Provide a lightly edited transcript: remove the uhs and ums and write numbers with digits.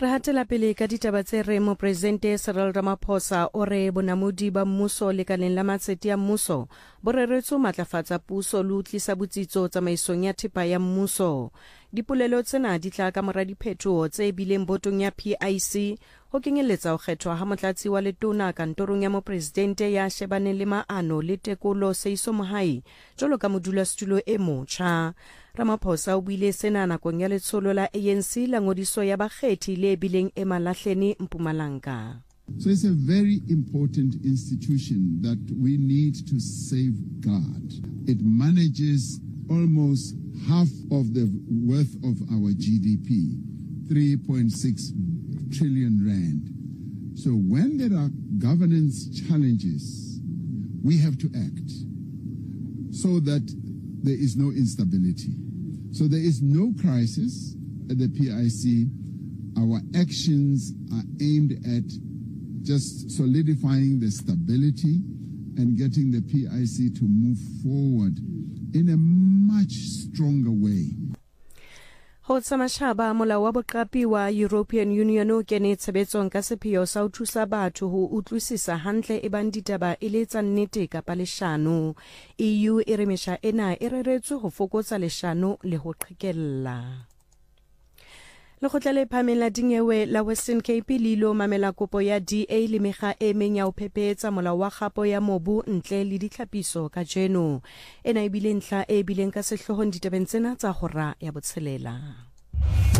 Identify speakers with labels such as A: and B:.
A: Re hatela pele ka ditaba tse re Mopresidente Cyril Ramaphosa o re bonamodi ba mmuso lekaleng la matsete ya mmuso bo reretswe matlafatsa puso le utlisa botsitso tsamaisong ya thepa ya mmuso. Dipolelo tsena di tla ka mora diphetoho tse bileng botong ya PIC ho kenyeletsa ho kgethwa ha motlatsi wa letona kantorong ya Mopresidente ya shebane le maano le tekolo Seiso Mohai jwalo ka modulasetulo e motjha. Ramaphosa o buile sena nakong ya letsholo la ANC la ngodiso ya bakgethi le bileng e Malahleni Mpumalanga.
B: So it's a very important institution that we need to safeguard. It manages almost half of the worth of our GDP, 3.6 trillion rand. So when there are governance challenges, we have to act so that there is no instability. So there is no crisis at the PIC. Our actions are aimed at just solidifying the stability and getting the PIC to move forward in a much stronger way.
A: Ho tsamashaba molao wa boqapi wa European Union o kene tshebetsong ka sepheo sa ho thusa batho ho utlwisisa hantle e bang ditaba e le tsa nnete kapa leshano. EU e re mesha ena e reretswe ho fokotsa leshano le ho qhekella. Lekgotla le phahameng la dinyewe la Western Cape le ilo mamela kopo ya DA le mekga e meng ya ho phephetsa molao wa kgapo ya mobu ntle le ditlhapiso ka jeno. Ena e bile ntlha e bileng ka sehlohong ditabeng tsena tsa hora ya botshelela.